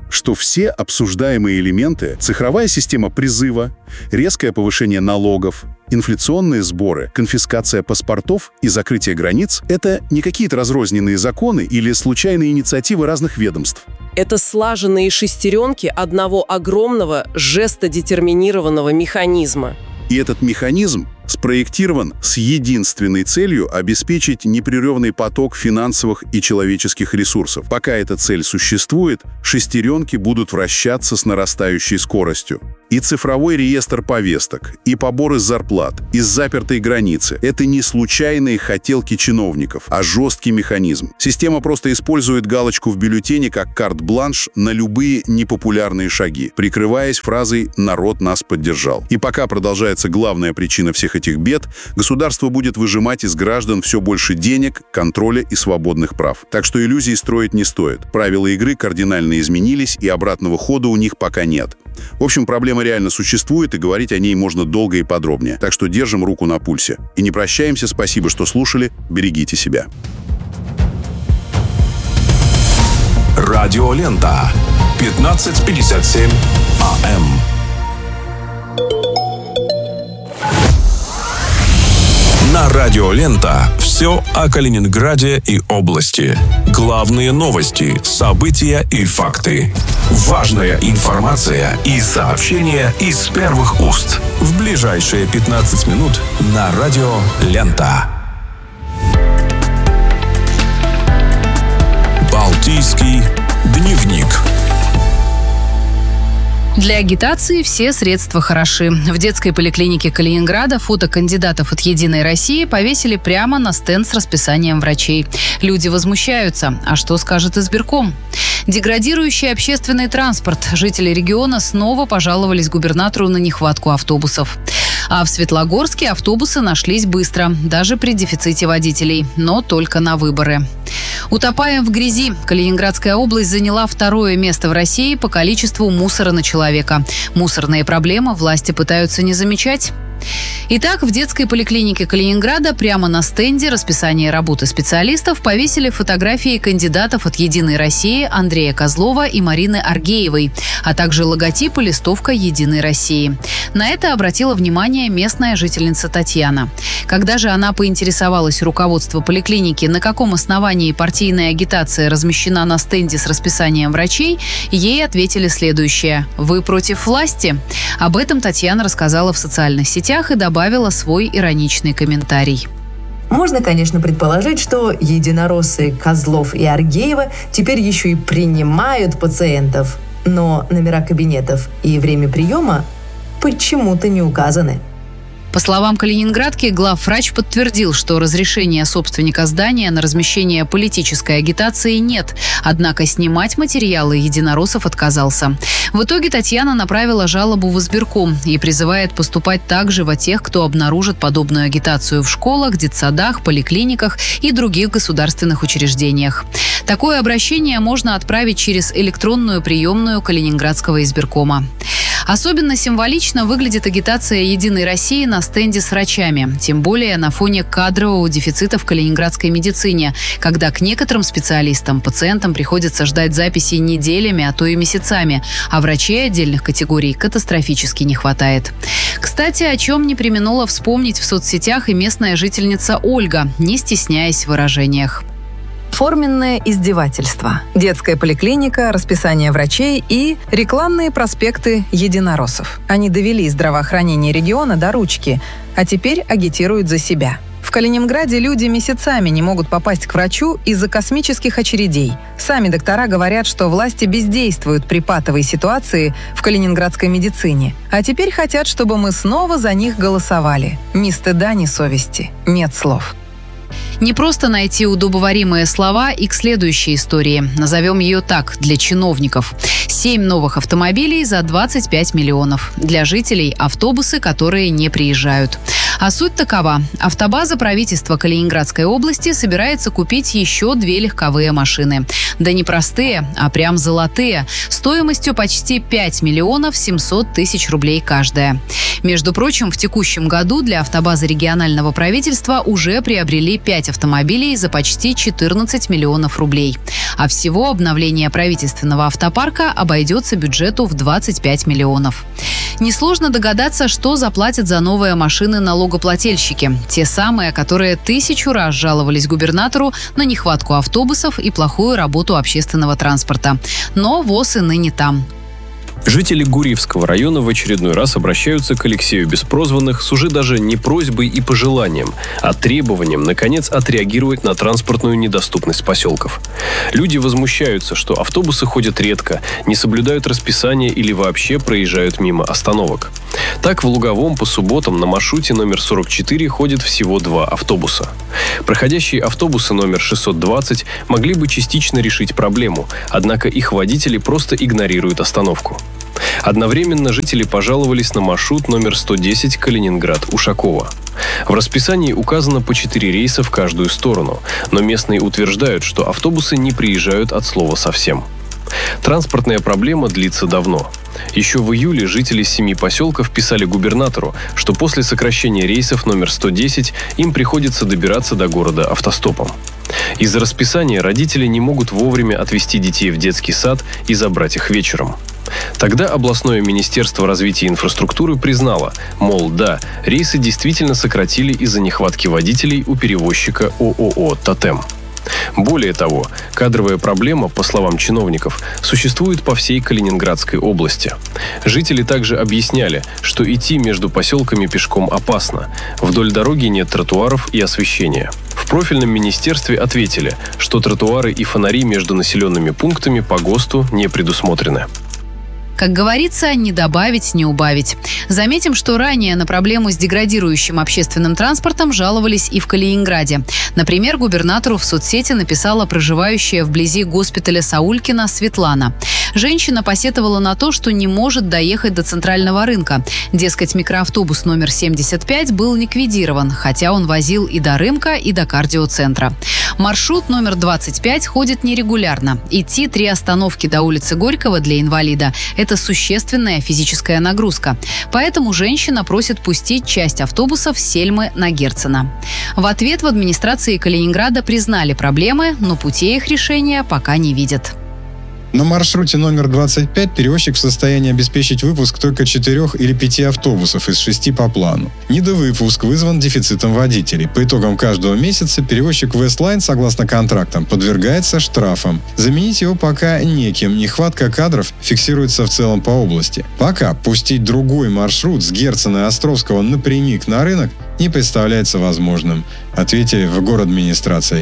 [SPEAKER 19] что все обсуждаемые элементы – цифровая система призыва, резкое повышение налогов, инфляционные сборы, конфискация паспортов и закрытие границ – это не какие-то разрозненные законы или случайные инициативы разных ведомств.
[SPEAKER 20] Это слаженные шестеренки одного огромного жестодетерминированного механизма.
[SPEAKER 19] И этот механизм спроектирован с единственной целью обеспечить непрерывный поток финансовых и человеческих ресурсов. Пока эта цель существует, шестеренки будут вращаться с нарастающей скоростью. И цифровой реестр повесток, и побор из зарплат, из запертой границы – это не случайные хотелки чиновников, а жесткий механизм. Система просто использует галочку в бюллетене как карт-бланш на любые непопулярные шаги, прикрываясь фразой «народ нас поддержал». И пока продолжается главная причина всех этих бед, государство будет выжимать из граждан все больше денег, контроля и свободных прав. Так что иллюзий строить не стоит. Правила игры кардинально изменились, и обратного хода у них пока нет. В общем, проблема реально существует, и говорить о ней можно долго и подробнее. Так что держим руку на пульсе. И не прощаемся. Спасибо, что слушали. Берегите себя.
[SPEAKER 5] Радиолента. 15:57 АМ. На Радиолента все о Калининграде и области. Главные новости, события и факты. Важная информация и сообщения из первых уст. В ближайшие 15 минут на Радиолента. Балтийский дневник.
[SPEAKER 2] Для агитации все средства хороши. В детской поликлинике Калининграда фото кандидатов от «Единой России» повесили прямо на стенд с расписанием врачей. Люди возмущаются. А что скажет избирком? Деградирующий общественный транспорт. Жители региона снова пожаловались губернатору на нехватку автобусов. А в Светлогорске автобусы нашлись быстро, даже при дефиците водителей, но только на выборы. Утопаем в грязи. Калининградская область заняла 2-е место в России по количеству мусора на человека. Мусорные проблемы власти пытаются не замечать. Итак, в детской поликлинике Калининграда прямо на стенде расписания работы специалистов повесили фотографии кандидатов от «Единой России» Андрея Козлова и Марины Аргеевой, а также логотип и листовка «Единой России». На это обратила внимание местная жительница Татьяна. Когда же она поинтересовалась у руководства поликлиники, на каком основании партийная агитация размещена на стенде с расписанием врачей, ей ответили следующее: «Вы против власти?» Об этом Татьяна рассказала в социальных сетях и добавила свой ироничный комментарий.
[SPEAKER 21] Можно, конечно, предположить, что единороссы Козлов и Аргеева теперь еще и принимают пациентов, но номера кабинетов и время приема почему-то не указаны.
[SPEAKER 2] По словам калининградки, главврач подтвердил, что разрешения собственника здания на размещение политической агитации нет, однако снимать материалы единороссов отказался. В итоге Татьяна направила жалобу в избирком и призывает поступать так же во тех, кто обнаружит подобную агитацию в школах, детсадах, поликлиниках и других государственных учреждениях. Такое обращение можно отправить через электронную приемную Калининградского избиркома. Особенно символично выглядит агитация «Единой России» на стенде с врачами. Тем более на фоне кадрового дефицита в калининградской медицине, когда к некоторым специалистам пациентам приходится ждать записи неделями, а то и месяцами, а врачей отдельных категорий катастрофически не хватает. Кстати, о чем не преминула вспомнить в соцсетях и местная жительница Ольга, не стесняясь в выражениях.
[SPEAKER 22] Форменное издевательство. Детская поликлиника, расписание врачей и рекламные проспекты единороссов. Они довели здравоохранение региона до ручки, а теперь агитируют за себя. В Калининграде люди месяцами не могут попасть к врачу из-за космических очередей. Сами доктора говорят, что власти бездействуют при патовой ситуации в калининградской медицине. А теперь хотят, чтобы мы снова за них голосовали. Ни стыда, ни совести. Нет слов.
[SPEAKER 2] Не просто найти удобоваримые слова и к следующей истории. Назовем ее так, для чиновников. 7 новых автомобилей за 25 миллионов. Для жителей автобусы, которые не приезжают. А суть такова. Автобаза правительства Калининградской области собирается купить еще 2 легковые машины. Да не простые, а прям золотые. Стоимостью почти 5 миллионов 700 тысяч рублей каждая.
[SPEAKER 1] Между прочим, в текущем году для автобазы регионального правительства уже приобрели 5 автомобилей за почти 14 миллионов рублей. А всего обновление правительственного автопарка обойдется бюджету в 25 миллионов. Несложно догадаться, что заплатят за новые машины налогоплательщики. Те самые, которые 1000 раз жаловались губернатору на нехватку автобусов и плохую работу общественного транспорта. Но ВОЗ и ныне там.
[SPEAKER 3] Жители Гурьевского района в очередной раз обращаются к Алексею Беспрозванных с уже даже не просьбой и пожеланием, а требованием, наконец, отреагировать на транспортную недоступность поселков. Люди возмущаются, что автобусы ходят редко, не соблюдают расписание или вообще проезжают мимо остановок. Так, в Луговом по субботам на маршруте номер 44 ходит всего 2 автобуса. Проходящие автобусы номер 620 могли бы частично решить проблему, однако их водители просто игнорируют остановку. Одновременно жители пожаловались на маршрут номер 110 Калининград-Ушаково. В расписании указано по 4 рейса в каждую сторону, но местные утверждают, что автобусы не приезжают от слова совсем. Транспортная проблема длится давно. Еще в июле жители 7 поселков писали губернатору, что после сокращения рейсов номер 110 им приходится добираться до города автостопом. Из-за расписания родители не могут вовремя отвезти детей в детский сад и забрать их вечером. Тогда областное министерство развития инфраструктуры признало, мол, да, рейсы действительно сократили из-за нехватки водителей у перевозчика ООО «Тотем». Более того, кадровая проблема, по словам чиновников, существует по всей Калининградской области. Жители также объясняли, что идти между поселками пешком опасно. Вдоль дороги нет тротуаров и освещения. В профильном министерстве ответили, что тротуары и фонари между населенными пунктами по ГОСТу не предусмотрены.
[SPEAKER 1] Как говорится, не добавить, не убавить. Заметим, что ранее на проблему с деградирующим общественным транспортом жаловались и в Калининграде. Например, губернатору в соцсети написала проживающая вблизи госпиталя Саулькина Светлана. Женщина посетовала на то, что не может доехать до центрального рынка. Дескать, микроавтобус номер 75 был ликвидирован, хотя он возил и до рынка, и до кардиоцентра. Маршрут номер 25 ходит нерегулярно. Идти 3 остановки до улицы Горького для инвалида – это существенная физическая нагрузка. Поэтому женщина просит пустить часть автобусов с Сельмы на Герцена. В ответ в администрации Калининграда признали проблемы, но путей их решения пока не видят.
[SPEAKER 23] На маршруте номер 25 перевозчик в состоянии обеспечить выпуск только 4 или 5 автобусов из 6 по плану. Недовыпуск вызван дефицитом водителей. По итогам каждого месяца перевозчик Westline, согласно контрактам, подвергается штрафам. Заменить его пока неким. Нехватка кадров фиксируется в целом по области. Пока пустить другой маршрут с Герцена и Островского напрямик на рынок не представляется возможным, ответили в городадминистрации.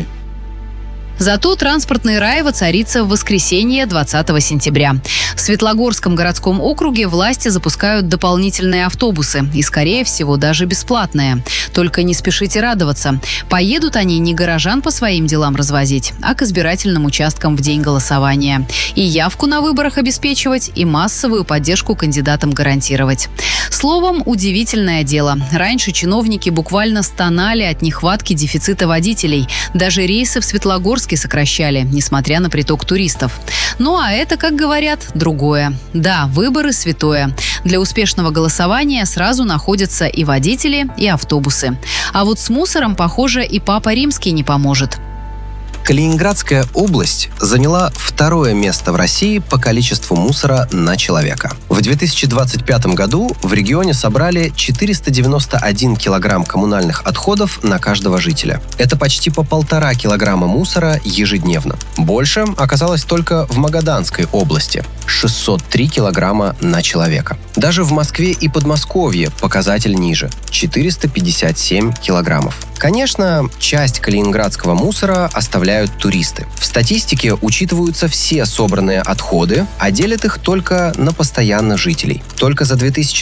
[SPEAKER 1] Зато транспортный рай воцарится в воскресенье 20 сентября. В Светлогорском городском округе власти запускают дополнительные автобусы и, скорее всего, даже бесплатные. Только не спешите радоваться. Поедут они не горожан по своим делам развозить, а к избирательным участкам в день голосования. И явку на выборах обеспечивать, и массовую поддержку кандидатам гарантировать. Словом, удивительное дело. Раньше чиновники буквально стонали от нехватки дефицита водителей. Даже рейсы в Светлогорск сокращали, несмотря на приток туристов. Ну а это, как говорят, другое. Да, выборы святое. Для успешного голосования сразу находятся и водители, и автобусы. А вот с мусором, похоже, и Папа Римский не поможет.
[SPEAKER 24] Калининградская область заняла 2-е место в России по количеству мусора на человека. В 2025 году в регионе собрали 491 килограмм коммунальных отходов на каждого жителя. Это почти по 1,5 килограмма мусора ежедневно. Больше оказалось только в Магаданской области – 603 килограмма на человека. Даже в Москве и Подмосковье показатель ниже – 457 килограммов. Конечно, часть калининградского мусора оставляют туристы. В статистике учитываются все собранные отходы, а делят их только на постоянных жителей. Только за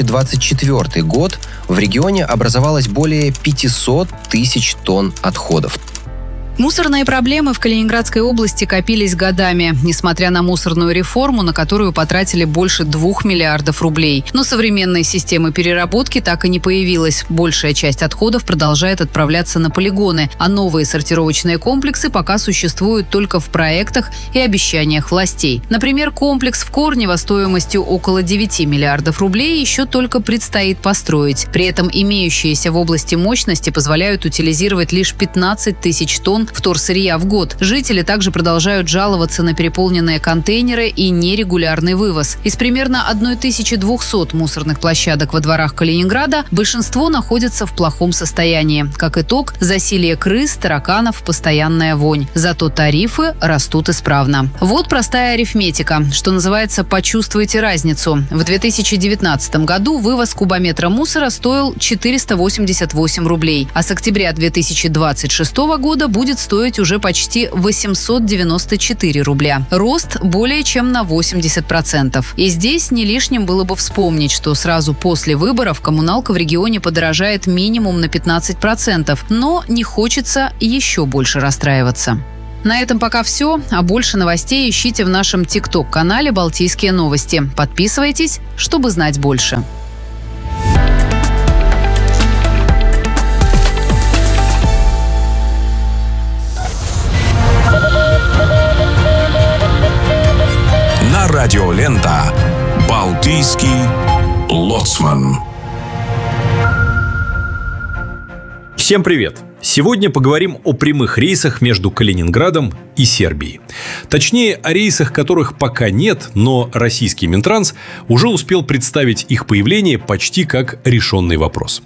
[SPEAKER 24] 2024 год в регионе образовалось более 500 тысяч тонн отходов.
[SPEAKER 1] Мусорные проблемы в Калининградской области копились годами, несмотря на мусорную реформу, на которую потратили больше 2 миллиардов рублей. Но современной системы переработки так и не появилась. Большая часть отходов продолжает отправляться на полигоны, а новые сортировочные комплексы пока существуют только в проектах и обещаниях властей. Например, комплекс в Корнево стоимостью около 9 миллиардов рублей еще только предстоит построить. При этом имеющиеся в области мощности позволяют утилизировать лишь 15 тысяч тонн вторсырья в год. Жители также продолжают жаловаться на переполненные контейнеры и нерегулярный вывоз. Из примерно 1200 мусорных площадок во дворах Калининграда большинство находятся в плохом состоянии. Как итог, засилье крыс, тараканов, постоянная вонь. Зато тарифы растут исправно. Вот простая арифметика, что называется «почувствуйте разницу». В 2019 году вывоз кубометра мусора стоил 488 рублей, а с октября 2026 года будет стоить уже почти 894 рубля. Рост более чем на 80%. И здесь не лишним было бы вспомнить, что сразу после выборов коммуналка в регионе подорожает минимум на 15%, но не хочется еще больше расстраиваться. На этом пока все, а больше новостей ищите в нашем ТикТок-канале «Балтийские новости». Подписывайтесь, чтобы знать больше.
[SPEAKER 5] Радиолента «Балтийский лоцман».
[SPEAKER 4] Всем привет! Сегодня поговорим о прямых рейсах между Калининградом и Сербией. Точнее, о рейсах, которых пока нет, но российский Минтранс уже успел представить их появление почти как решенный вопрос.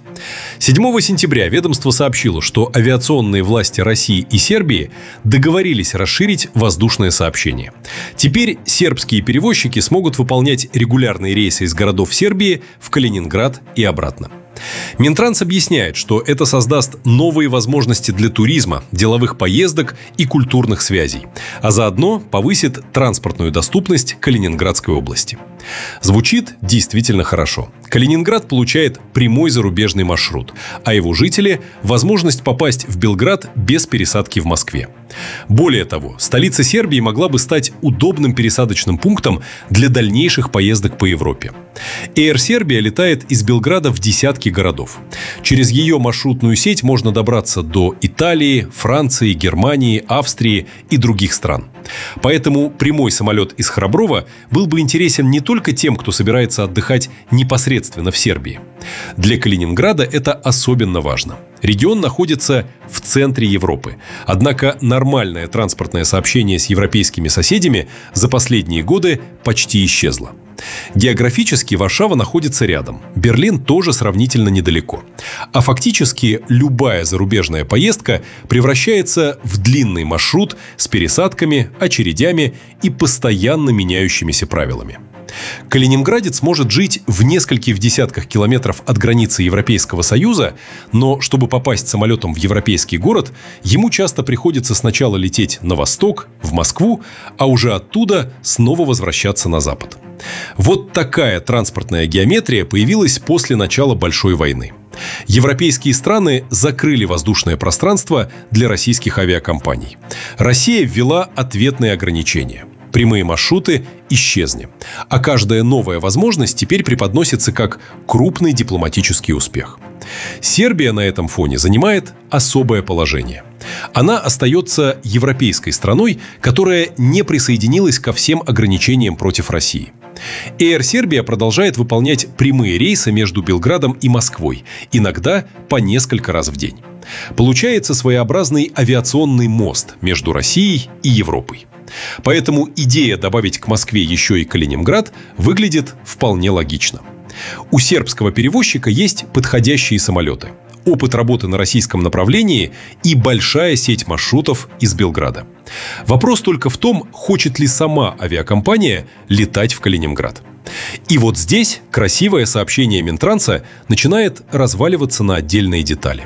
[SPEAKER 4] 7 сентября ведомство сообщило, что авиационные власти России и Сербии договорились расширить воздушное сообщение. Теперь сербские перевозчики смогут выполнять регулярные рейсы из городов Сербии в Калининград и обратно. Минтранс объясняет, что это создаст новые возможности для туризма, деловых поездок и культурных связей, а заодно повысит транспортную доступность Калининградской области. Звучит действительно хорошо. Калининград получает прямой зарубежный маршрут, а его жители – возможность попасть в Белград без пересадки в Москве. Более того, столица Сербии могла бы стать удобным пересадочным пунктом для дальнейших поездок по Европе. Air Serbia летает из Белграда в десятки городов. Через ее маршрутную сеть можно добраться до Италии, Франции, Германии, Австрии и других стран. Поэтому прямой самолет из Храброва был бы интересен не только тем, кто собирается отдыхать непосредственно в Сербии. Для Калининграда это особенно важно. Регион находится в центре Европы. Однако нормальное транспортное сообщение с европейскими соседями за последние годы почти исчезло. Географически Варшава находится рядом. Берлин тоже сравнительно недалеко. А фактически любая зарубежная поездка превращается в длинный маршрут с пересадками, очередями и постоянно меняющимися правилами. Калининградец может жить в нескольких десятках километров от границы Европейского Союза, но чтобы попасть самолетом в европейский город, ему часто приходится сначала лететь на восток, в Москву, а уже оттуда снова возвращаться на запад. Вот такая транспортная геометрия появилась после начала Большой войны. Европейские страны закрыли воздушное пространство для российских авиакомпаний. Россия ввела ответные ограничения. Прямые маршруты исчезли. А каждая новая возможность теперь преподносится как крупный дипломатический успех. Сербия на этом фоне занимает особое положение. Она остается европейской страной, которая не присоединилась ко всем ограничениям против России. Air Serbia продолжает выполнять прямые рейсы между Белградом и Москвой, иногда по несколько раз в день. Получается своеобразный авиационный мост между Россией и Европой. Поэтому идея добавить к Москве еще и Калининград выглядит вполне логично. У сербского перевозчика есть подходящие самолеты, опыт работы на российском направлении и большая сеть маршрутов из Белграда. Вопрос только в том, хочет ли сама авиакомпания летать в Калининград. И вот здесь красивое сообщение Минтранса начинает разваливаться на отдельные детали.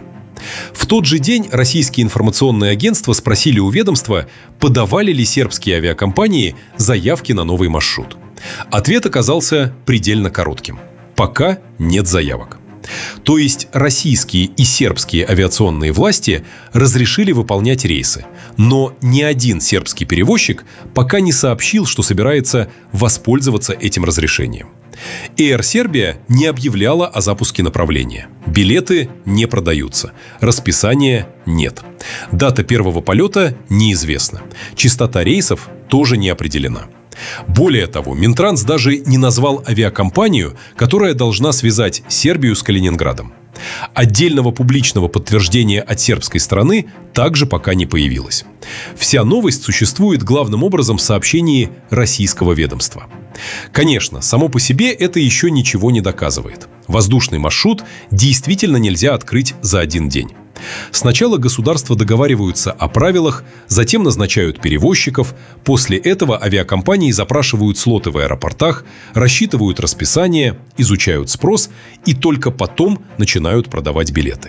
[SPEAKER 4] В тот же день российские информационные агентства спросили у ведомства, подавали ли сербские авиакомпании заявки на новый маршрут. Ответ оказался предельно коротким. Пока нет заявок. То есть российские и сербские авиационные власти разрешили выполнять рейсы. Но ни один сербский перевозчик пока не сообщил, что собирается воспользоваться этим разрешением. Air Serbia не объявляла о запуске направления. Билеты не продаются. Расписания нет. Дата первого полета неизвестна. Частота рейсов тоже не определена. Более того, Минтранс даже не назвал авиакомпанию, которая должна связать Сербию с Калининградом. Отдельного публичного подтверждения от сербской стороны также пока не появилось. Вся новость существует главным образом в сообщении российского ведомства. Конечно, само по себе это еще ничего не доказывает. Воздушный маршрут действительно нельзя открыть за один день. Сначала государства договариваются о правилах, затем назначают перевозчиков, после этого авиакомпании запрашивают слоты в аэропортах, рассчитывают расписание, изучают спрос и только потом начинают продавать билеты.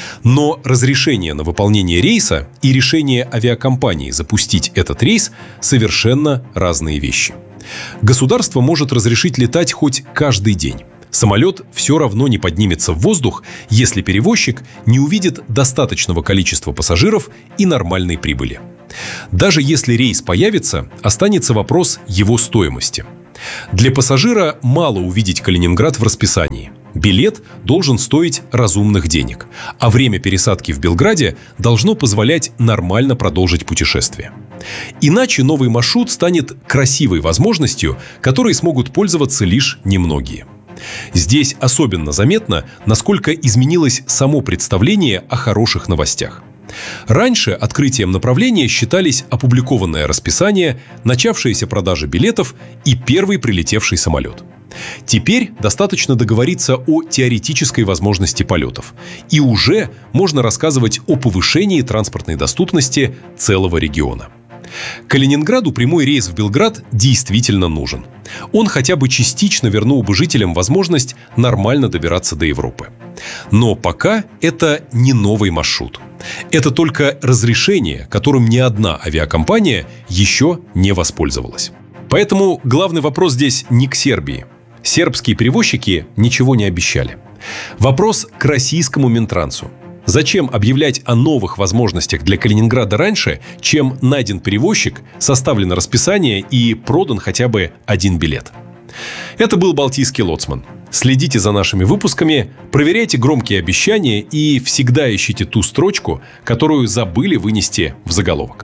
[SPEAKER 4] Но разрешение на выполнение рейса и решение авиакомпании запустить этот рейс – совершенно разные вещи. Государство может разрешить летать хоть каждый день. Самолет все равно не поднимется в воздух, если перевозчик не увидит достаточного количества пассажиров и нормальной прибыли. Даже если рейс появится, останется вопрос его стоимости. Для пассажира мало увидеть Калининград в расписании. Билет должен стоить разумных денег, а время пересадки в Белграде должно позволять нормально продолжить путешествие. Иначе новый маршрут станет красивой возможностью, которой смогут пользоваться лишь немногие. Здесь особенно заметно, насколько изменилось само представление о хороших новостях. Раньше открытием направления считались опубликованное расписание, начавшиеся продажи билетов и первый прилетевший самолет. Теперь достаточно договориться о теоретической возможности полетов. И уже можно рассказывать о повышении транспортной доступности целого региона. Калининграду прямой рейс в Белград действительно нужен. Он хотя бы частично вернул бы жителям возможность нормально добираться до Европы. Но пока это не новый маршрут. Это только разрешение, которым ни одна авиакомпания еще не воспользовалась. Поэтому главный вопрос здесь не к Сербии. Сербские перевозчики ничего не обещали. Вопрос к российскому Минтрансу. Зачем объявлять о новых возможностях для Калининграда раньше, чем найден перевозчик, составлено расписание и продан хотя бы один билет? Это был Балтийский лоцман. Следите за нашими выпусками, проверяйте громкие обещания и всегда ищите ту строчку, которую забыли вынести в заголовок.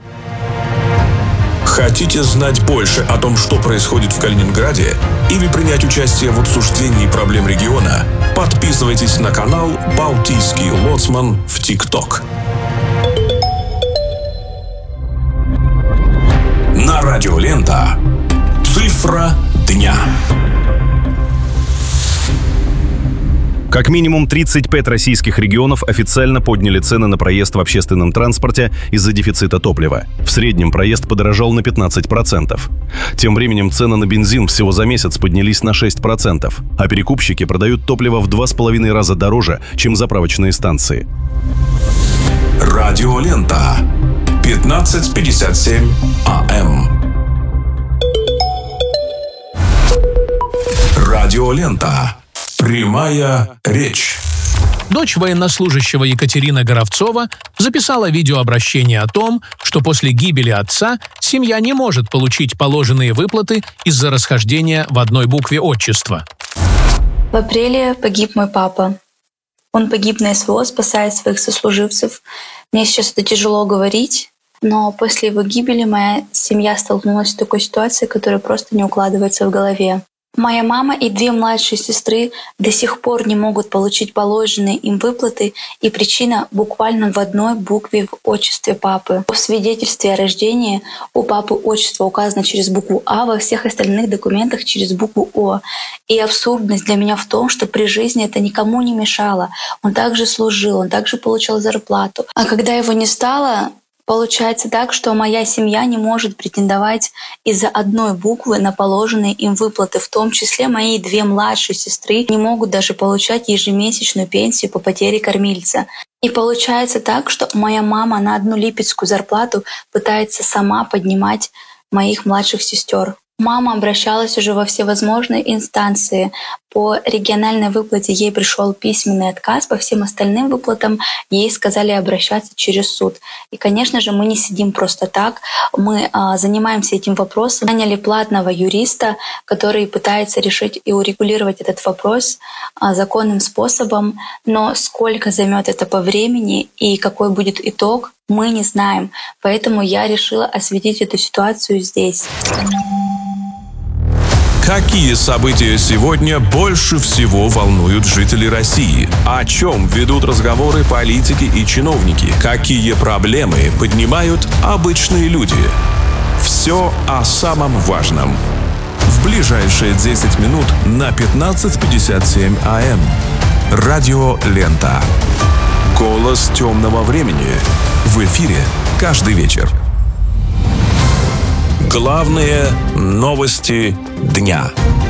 [SPEAKER 5] Хотите знать больше о том, что происходит в Калининграде, или принять участие в обсуждении проблем региона? Подписывайтесь на канал «Балтийский лоцман» в ТикТок. На Радио Лента. Цифра дня.
[SPEAKER 16] Как минимум 35 российских регионов официально подняли цены на проезд в общественном транспорте из-за дефицита топлива. В среднем проезд подорожал на 15%. Тем временем цены на бензин всего за месяц поднялись на 6%, а перекупщики продают топливо в 2,5 раза дороже, чем заправочные станции.
[SPEAKER 5] Радио Лента. 15:57 АМ. Радио Лента. Прямая речь.
[SPEAKER 17] Дочь военнослужащего Екатерина Горовцова записала видеообращение о том, что после гибели отца семья не может получить положенные выплаты из-за расхождения в одной букве отчества.
[SPEAKER 7] В апреле погиб мой папа. Он погиб на СВО, спасая своих сослуживцев. Мне сейчас это тяжело говорить, но после его гибели моя семья столкнулась с такой ситуацией, которая просто не укладывается в голове. Моя мама и 2 младшие сестры до сих пор не могут получить положенные им выплаты, и причина буквально в одной букве в отчестве папы. В свидетельстве о рождении у папы отчество указано через букву А, во всех остальных документах через букву О. И абсурдность для меня в том, что при жизни это никому не мешало. Он также служил, он также получал зарплату. А когда его не стало, получается так, что моя семья не может претендовать из-за одной буквы на положенные им выплаты. В том числе мои 2 младшие сестры не могут даже получать ежемесячную пенсию по потере кормильца. И получается так, что моя мама на одну липецкую зарплату пытается сама поднимать моих младших сестер. Мама обращалась уже во всевозможные инстанции. По региональной выплате ей пришел письменный отказ, по всем остальным выплатам ей сказали обращаться через суд. И, конечно же, мы не сидим просто так, мы занимаемся этим вопросом. Наняли платного юриста, который пытается решить и урегулировать этот вопрос законным способом, но сколько займет это по времени и какой будет итог, мы не знаем. Поэтому я решила осветить эту ситуацию здесь.
[SPEAKER 5] Какие события сегодня больше всего волнуют жителей России? О чем ведут разговоры политики и чиновники? Какие проблемы поднимают обычные люди? Все о самом важном. В ближайшие 10 минут на 15:57 АМ. Радио Лента. Голос темного времени. В эфире каждый вечер. Главные новости дня.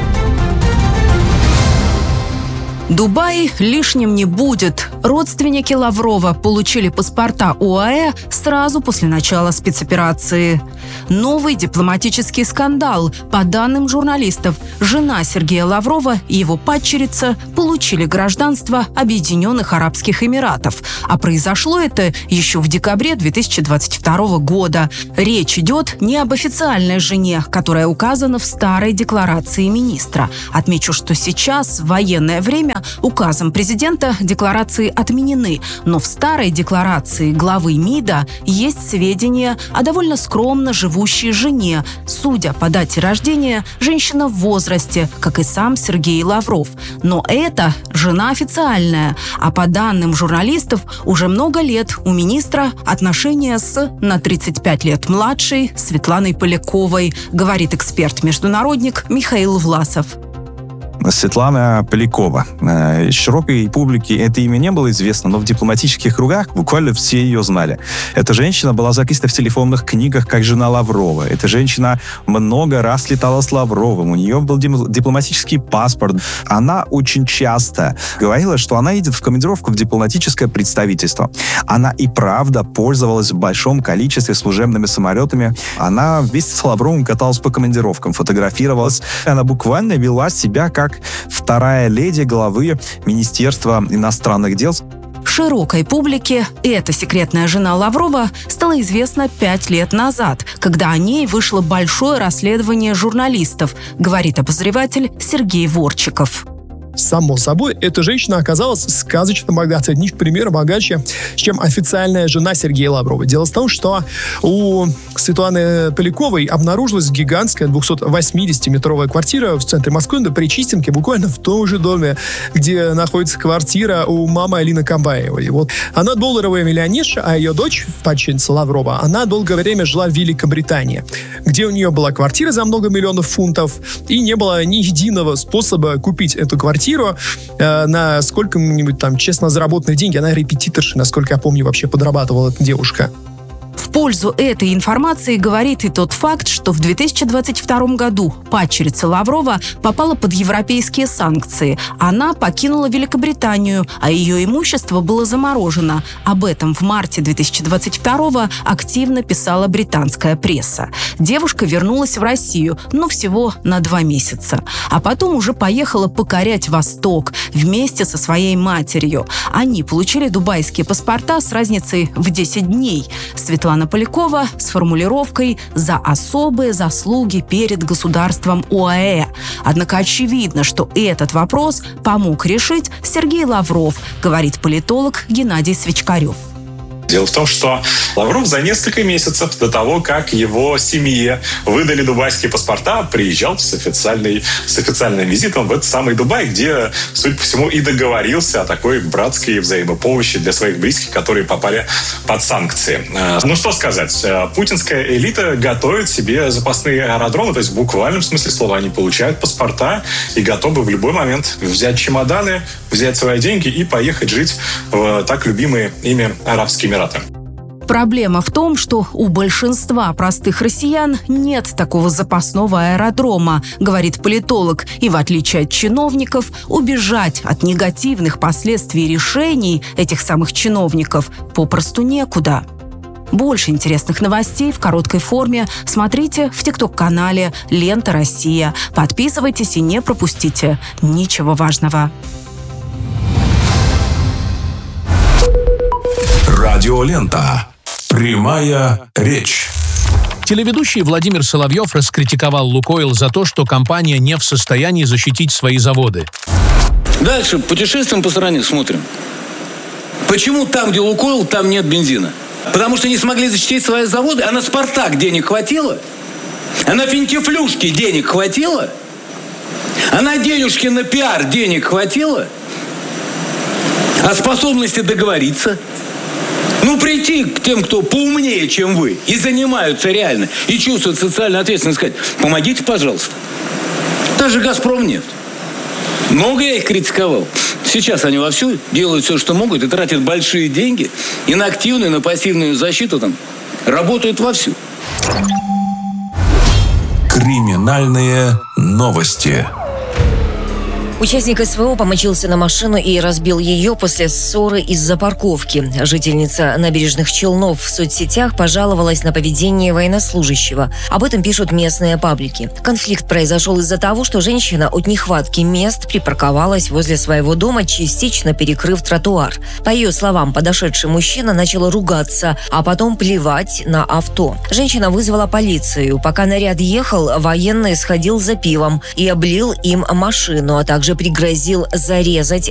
[SPEAKER 2] Дубай лишним не будет. Родственники Лаврова получили паспорта ОАЭ сразу после начала спецоперации. Новый дипломатический скандал. По данным журналистов, жена Сергея Лаврова и его падчерица получили гражданство Объединенных Арабских Эмиратов. А произошло это еще в декабре 2022 года. Речь идет не об официальной жене, которая указана в старой декларации министра. Отмечу, что сейчас, в военное время, указом президента декларации отменены, но в старой декларации главы МИДа есть сведения о довольно скромно живущей жене. Судя по дате рождения, женщина в возрасте, как и сам Сергей Лавров. Но это жена официальная, а по данным журналистов, уже много лет у министра отношения с на 35 лет младшей Светланой Поляковой, говорит эксперт-международник Михаил Власов.
[SPEAKER 8] Светлана Полякова. Широкой публике это имя не было известно, но в дипломатических кругах буквально все ее знали. Эта женщина была записана в телефонных книгах как жена Лаврова. Эта женщина много раз летала с Лавровым. У нее был дипломатический паспорт. Она очень часто говорила, что она едет в командировку в дипломатическое представительство. Она и правда пользовалась в большом количестве служебными самолетами. Она вместе с Лавровым каталась по командировкам, фотографировалась. Она буквально вела себя как вторая леди главы Министерства иностранных дел.
[SPEAKER 2] Широкой публике эта секретная жена Лаврова стала известна 5 лет назад, когда о ней вышло большое расследование журналистов, говорит обозреватель Сергей Ворчиков.
[SPEAKER 9] Само собой, эта женщина оказалась сказочно богатой, ни в пример богаче, чем официальная жена Сергея Лаврова. Дело в том, что у Светланы Поляковой обнаружилась гигантская 280-метровая квартира в центре Москвы на Причистенке, буквально в том же доме, где находится квартира у мамы Алины Камбаевой. Вот. Она долларовая миллионерша, а ее дочь, падчерица Лаврова, она долгое время жила в Великобритании, где у нее была квартира за много миллионов фунтов, и не было ни единого способа купить эту квартиру на сколько-нибудь там честно заработанные деньги. Она репетиторша, насколько я помню, вообще подрабатывала эта девушка.
[SPEAKER 2] В пользу этой информации говорит и тот факт, что в 2022 году падчерица Лаврова попала под европейские санкции. Она покинула Великобританию, а ее имущество было заморожено. Об этом в марте 2022 активно писала британская пресса. Девушка вернулась в Россию, но всего на 2 месяца. А потом уже поехала покорять Восток вместе со своей матерью. Они получили дубайские паспорта с разницей в 10 дней. Светлана Полякова с формулировкой «за особые заслуги перед государством ОАЭ». Однако очевидно, что этот вопрос помог решить Сергей Лавров, говорит политолог Геннадий Свечкарев.
[SPEAKER 10] Дело в том, что Лавров за несколько месяцев до того, как его семье выдали дубайские паспорта, приезжал с официальным визитом в этот самый Дубай, где, судя по всему, и договорился о такой братской взаимопомощи для своих близких, которые попали под санкции. Ну что сказать, путинская элита готовит себе запасные аэродромы, то есть в буквальном смысле слова они получают паспорта и готовы в любой момент взять чемоданы, взять свои деньги и поехать жить в так любимые ими Арабские Эмираты.
[SPEAKER 2] Проблема в том, что у большинства простых россиян нет такого запасного аэродрома, говорит политолог, и в отличие от чиновников, убежать от негативных последствий решений этих самых чиновников попросту некуда. Больше интересных новостей в короткой форме смотрите в ТикТок-канале «Лента Россия». Подписывайтесь и не пропустите ничего важного.
[SPEAKER 5] Радиолента. Прямая речь.
[SPEAKER 17] Телеведущий Владимир Соловьев раскритиковал «Лукойл» за то, что компания не в состоянии защитить свои заводы.
[SPEAKER 11] Дальше путешествуем по стране, смотрим. Почему там, где «Лукойл», там нет бензина? Потому что не смогли защитить свои заводы, а на «Спартак» денег хватило? А на финтифлюшки денег хватило? А на денежки на пиар денег хватило? А способности договориться? Ну, прийти к тем, кто поумнее, чем вы, и занимаются реально, и чувствуют социальную ответственность, сказать: помогите, пожалуйста. Даже «Газпромнефть». Много я их критиковал. Сейчас они вовсю делают все, что могут, и тратят большие деньги. И на активную, и на пассивную защиту там работают вовсю.
[SPEAKER 5] Криминальные новости.
[SPEAKER 12] Участник СВО помочился на машину и разбил ее после ссоры из-за парковки. Жительница Набережных Челнов в соцсетях пожаловалась на поведение военнослужащего. Об этом пишут местные паблики. Конфликт произошел из-за того, что женщина от нехватки мест припарковалась возле своего дома, частично перекрыв тротуар. По ее словам, подошедший мужчина начал ругаться, а потом плевать на авто. Женщина вызвала полицию. Пока наряд ехал, военный сходил за пивом и облил им машину, а также пригрозил зарезать